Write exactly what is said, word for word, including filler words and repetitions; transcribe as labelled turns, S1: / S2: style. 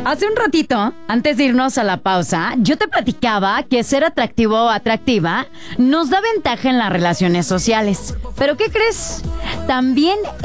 S1: Hace un ratito, antes de irnos a la pausa, yo te platicaba que ser atractivo o atractiva nos da ventaja en las relaciones sociales. ¿Pero qué crees? También